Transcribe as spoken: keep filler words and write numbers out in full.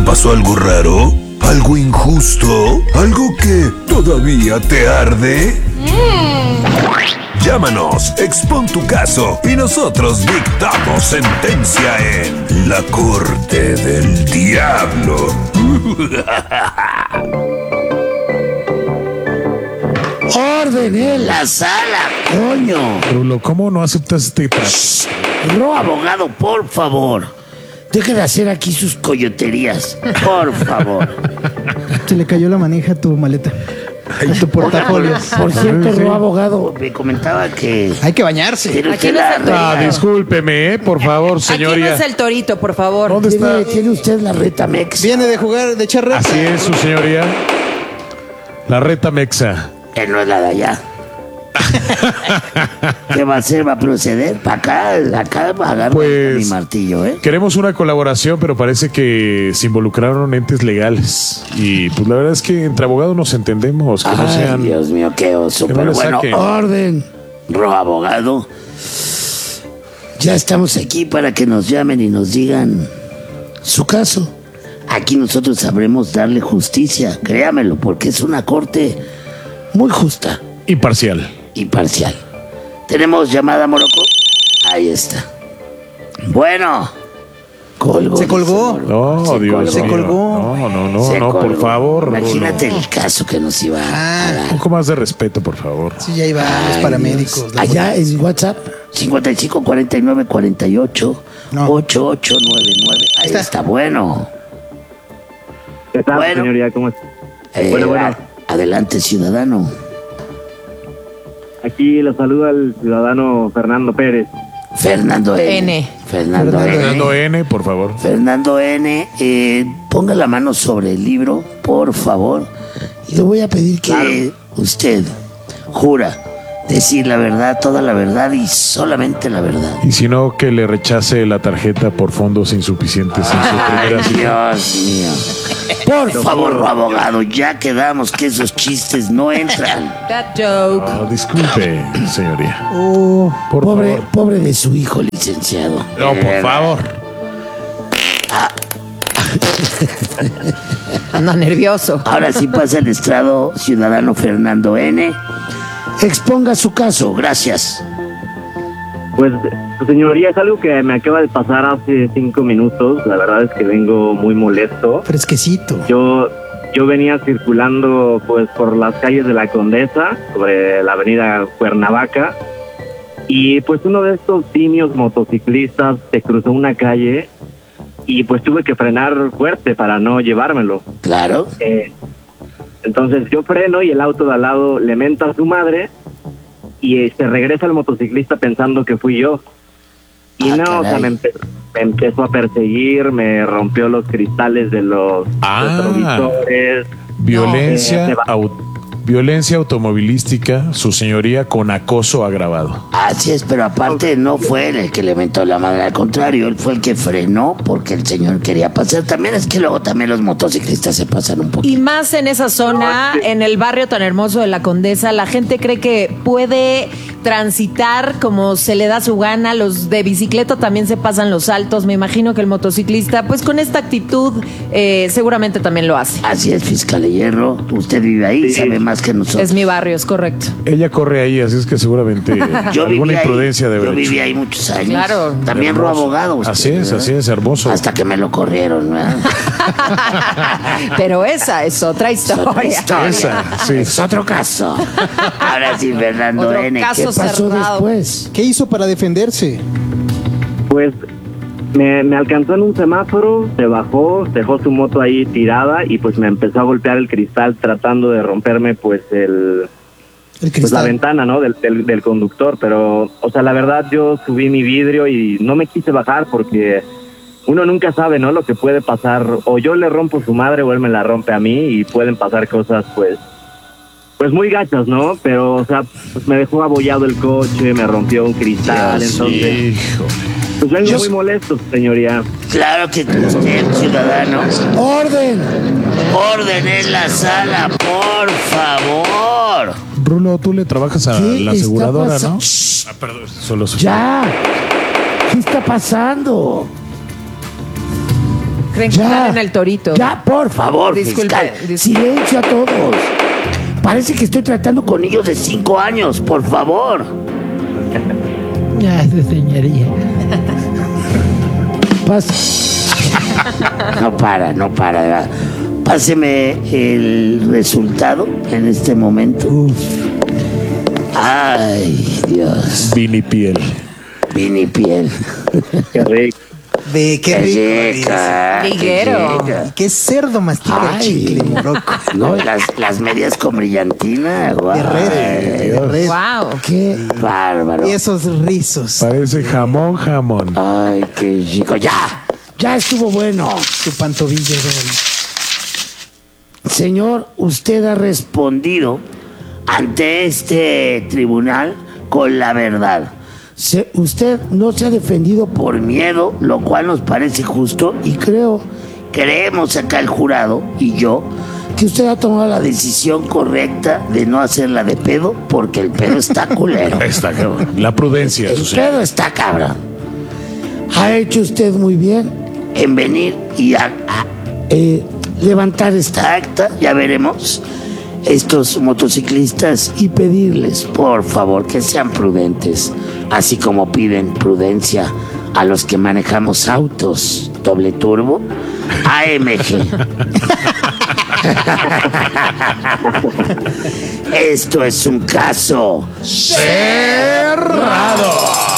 pasó algo raro? ¿Algo injusto? ¿Algo que todavía te arde? Mm. Llámanos, expon tu caso y nosotros dictamos sentencia en la Corte del Diablo. ¡Orden en la sala, coño! Rulo, ¿cómo no aceptas este trato? No, abogado, por favor. Deje de hacer aquí sus coyoterías, por favor. Se le cayó la manija a tu maleta. Ay, a tu portafolio. Por, por cierto, sí. No, abogado, me comentaba que... Hay que bañarse. Aquí no es el ah, discúlpeme, eh, por favor, señoría. Aquí no es el torito, por favor. ¿Dónde está? ¿Tiene, ¿Tiene usted la reta mexa? Viene de jugar, de echar reta. Así es, su señoría. La reta mexa. Que no es la de allá. ¿Qué va a hacer? ¿Va a proceder? Para acá, acá agarro pues, mi martillo, ¿eh? Queremos una colaboración, pero parece que se involucraron entes legales. Y pues la verdad es que entre abogados nos entendemos. Que Ay, no sean, Dios mío, qué oso. Pero no bueno, saquen. Orden, ro abogado. Ya estamos aquí para que nos llamen y nos digan su caso. Aquí nosotros sabremos darle justicia, créamelo, porque es una corte muy justa. Imparcial. Imparcial. ¿Tenemos llamada, Morocco? Ahí está. Bueno. Colgó. Se colgó. No, se Dios colgó. Se colgó. No, no, no, se no, colgó. por favor. Imagínate no. el caso que nos iba a dar. Un poco más de respeto, por favor. Sí, ya iba a los paramédicos. Allá en WhatsApp, cincuenta y cinco cuarenta y nueve cuarenta y ocho ochenta y ocho noventa y nueve. Ahí está. está bueno. ¿Qué tal, bueno. señoría? ¿Cómo es? Eh, bueno, bueno. Adelante, ciudadano. Aquí lo saluda el ciudadano Fernando Pérez. Fernando N. N. Fernando, Fernando N. Fernando N. N, por favor. Fernando N. Eh, ponga la mano sobre el libro, por favor. Y le voy a pedir que claro. usted jura decir la verdad, toda la verdad y solamente la verdad. Y si no, que le rechace la tarjeta por fondos insuficientes en su primera cita. Dios mío. Por favor, abogado, ya quedamos que esos chistes no entran. That joke. No, disculpe, señoría. Oh, por pobre, favor. Pobre de su hijo, licenciado. No, por eh, favor. Ah. Anda nervioso. Ahora sí pasa el estrado, ciudadano Fernando N. Exponga su caso, gracias. Pues, señoría, es algo que me acaba de pasar hace cinco minutos. La verdad es que vengo muy molesto. Fresquecito. Yo, yo venía circulando, pues, por las calles de la Condesa, sobre la avenida Cuernavaca, y pues uno de estos simios motociclistas se cruzó una calle y pues tuve que frenar fuerte para no llevármelo. Claro. Eh, entonces yo freno y el auto de al lado le menta a su madre. Y se regresa el motociclista pensando que fui yo. Y ah, no, caray. o sea, me, empe me empezó a perseguir, me rompió los cristales de los ah, retrovisores. Violencia, no, eh, au violencia automovilística, su señoría, con acoso agravado. Así es, pero aparte no fue él el que le mentó la madre, al contrario, él fue el que frenó porque el señor quería pasar. También es que luego también los motociclistas se pasan un poquito. Y más en esa zona, no, sí. en el barrio tan hermoso de la Condesa, la gente cree que puede transitar como se le da su gana. Los de bicicleta también se pasan los altos. Me imagino que el motociclista, pues con esta actitud, eh, seguramente también lo hace. Así es, fiscal de Hierro. Usted vive ahí, sí. sabe más que nosotros. Es mi barrio, es correcto. Ella corre ahí, así es que seguramente yo alguna imprudencia ahí, debe haber. Yo viví ahí muchos años. Claro. También ro abogado. Usted, así es, ¿verdad? Así es, hermoso. Hasta que me lo corrieron, ¿verdad? Pero esa es otra historia. Es otra historia. Esa, sí. Es otro caso. Ahora sí, Fernando otro N. Caso ¿Qué pasó cerrado. después? ¿Qué hizo para defenderse? Pues me, me alcanzó en un semáforo, se bajó, dejó su moto ahí tirada y pues me empezó a golpear el cristal tratando de romperme pues el... El pues la ventana, ¿no? Del, del, del conductor, pero, o sea, la verdad yo subí mi vidrio y no me quise bajar porque uno nunca sabe, ¿no? Lo que puede pasar, o yo le rompo su madre o él me la rompe a mí y pueden pasar cosas, pues, pues muy gachas, ¿no? Pero, o sea, pues me dejó abollado el coche, me rompió un cristal, Dios, entonces... Hijo. Pues vengo Yo... muy molesto, señoría. Claro que usted, ciudadano. ¡Orden! ¡Orden en la sala, por favor! Rulo, tú le trabajas a la aseguradora, ¿no? Ah, perdón, solo su... ¡Ya! ¿Qué está pasando? Creen que están en el Torito. Ya, por favor, Disculpe, fiscal. disculpe. Silencio a todos. Parece que estoy tratando con niños de cinco años, por favor. Ya, su señoría. Pas- No para, no para. de verdad. Páseme el resultado en este momento. Ay, Dios. Vini piel. Vini piel. Qué rico. Ve, qué rico. rica. Liguero. qué rica. Qué cerdo mastica el Ay. chicle, moroco. No, las, las medias con brillantina. Guau. De red, de red. Wow. Qué bárbaro. Y esos rizos. Parece jamón, jamón. Ay, qué chico. Ya, ya estuvo bueno. Su pantovilla de hoy. Señor, usted ha respondido ante este tribunal con la verdad. Se- usted no se ha defendido por miedo, lo cual nos parece justo y creo, creemos acá el jurado y yo, que usted ha tomado la decisión correcta de no hacerla de pedo porque el pedo está culero. Está cabrón. La prudencia, El eso sí. pedo está cabrón. Ha hecho usted muy bien en venir y a, a, eh, levantar esta acta, ya veremos, estos motociclistas y pedirles, por favor, que sean prudentes, así como piden prudencia a los que manejamos autos doble turbo A M G. Esto es un caso cerrado.